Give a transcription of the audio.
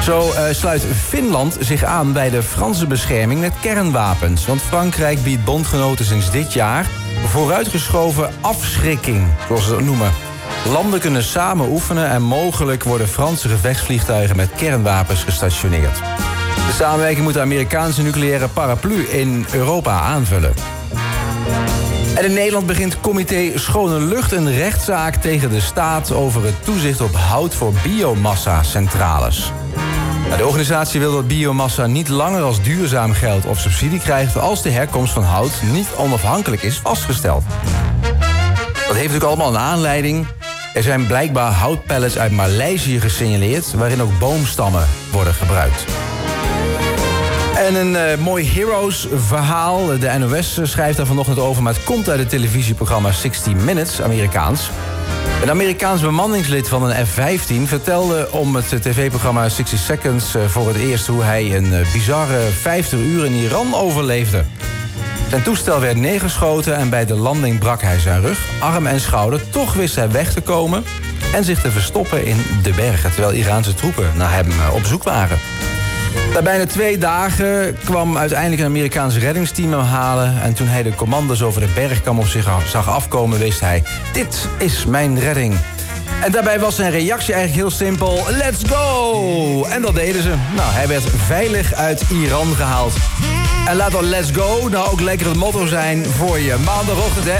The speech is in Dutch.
Zo sluit Finland zich aan bij de Franse bescherming met kernwapens. Want Frankrijk biedt bondgenoten sinds dit jaar vooruitgeschoven afschrikking, zoals ze het noemen. Landen kunnen samen oefenen en mogelijk worden Franse gevechtsvliegtuigen met kernwapens gestationeerd. De samenwerking moet de Amerikaanse nucleaire paraplu in Europa aanvullen. En in Nederland begint comité Schone Lucht een rechtszaak tegen de staat over het toezicht op hout voor biomassa-centrales. De organisatie wil dat biomassa niet langer als duurzaam geld of subsidie krijgt als de herkomst van hout niet onafhankelijk is vastgesteld. Dat heeft natuurlijk allemaal een aanleiding. Er zijn blijkbaar houtpellets uit Maleisië gesignaleerd waarin ook boomstammen worden gebruikt. En een mooi Heroes-verhaal. De NOS schrijft daar vanochtend over, maar het komt uit het televisieprogramma 60 Minutes, Amerikaans. Een Amerikaans bemanningslid van een F-15 vertelde om het tv-programma 60 Seconds voor het eerst hoe hij een bizarre 50 uur in Iran overleefde. Zijn toestel werd neergeschoten en bij de landing brak hij zijn rug, arm en schouder. Toch wist hij weg te komen en zich te verstoppen in de bergen, terwijl Iraanse troepen naar hem op zoek waren. Na bijna 2 dagen kwam uiteindelijk een Amerikaans reddingsteam hem halen. En toen hij de commando's over de bergkam op zich zag afkomen, wist hij: dit is mijn redding. En daarbij was zijn reactie eigenlijk heel simpel: let's go! En dat deden ze. Nou, hij werd veilig uit Iran gehaald. En laat dan let's go nou ook lekker het motto zijn voor je maandagochtend, hè?